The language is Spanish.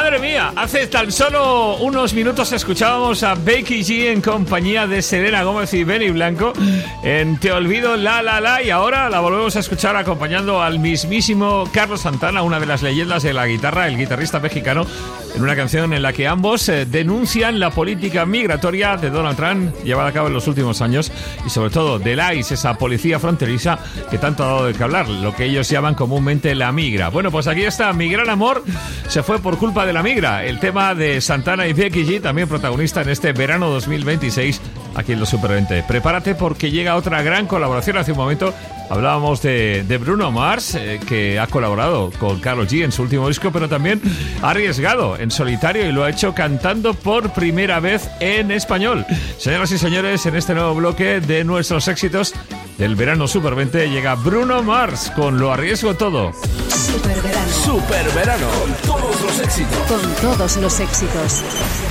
Madre mía, hace tan solo unos minutos escuchábamos a Becky G en compañía de Selena Gómez y Benny Blanco en Te Olvido La La La, y ahora la volvemos a escuchar acompañando al mismísimo Carlos Santana, una de las leyendas de la guitarra, el guitarrista mexicano, en una canción en la que ambos denuncian la política migratoria de Donald Trump llevada a cabo en los últimos años y sobre todo del ICE, esa policía fronteriza que tanto ha dado de qué hablar, lo que ellos llaman comúnmente la migra. Bueno, pues aquí está, Mi Gran Amor se fue por culpa de la migra, el tema de Santana y Becky G, también protagonista en este verano 2026 aquí en Los Super 20. Prepárate porque llega otra gran colaboración. Hace un momento hablábamos de Bruno Mars, que ha colaborado con Karol G en su último disco, pero también ha arriesgado en solitario y lo ha hecho cantando por primera vez en español. Señoras y señores, en este nuevo bloque de nuestros éxitos del verano Super 20 llega Bruno Mars con Lo Arriesgo Todo. Super verano. Super verano. Con todos los éxitos. Con todos los éxitos.